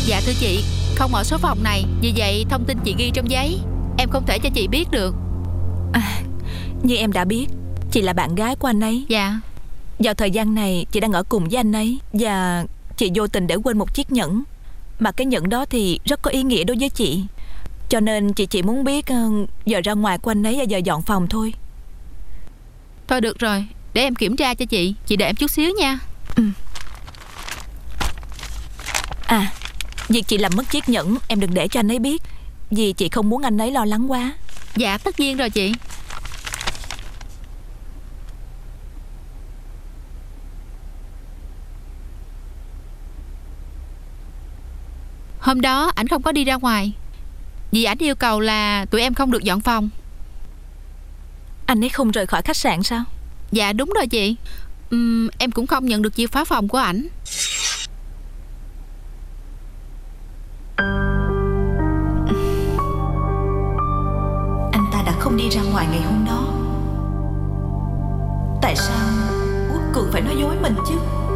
Dạ thưa chị, không ở số phòng này, vì vậy thông tin chị ghi trong giấy em không thể cho chị biết được. Như em đã biết, chị là bạn gái của anh ấy. Dạ. Vào thời gian này chị đang ở cùng với anh ấy, và chị vô tình để quên một chiếc nhẫn. Mà cái nhẫn đó thì rất có ý nghĩa đối với chị. Cho nên chị chỉ muốn biết giờ ra ngoài của anh ấy và giờ dọn phòng thôi. Thôi được rồi, để em kiểm tra cho chị. Chị đợi em chút xíu nha. Việc chị làm mất chiếc nhẫn em đừng để cho anh ấy biết, vì chị không muốn anh ấy lo lắng quá. Dạ tất nhiên rồi chị. Hôm đó ảnh không có đi ra ngoài, vì ảnh yêu cầu là tụi em không được dọn phòng. Anh ấy không rời khỏi khách sạn sao? Dạ đúng rồi chị. Em cũng không nhận được chìa khóa phòng của ảnh. Anh ta đã không đi ra ngoài ngày hôm đó. Tại sao Quốc Cường phải nói dối mình chứ?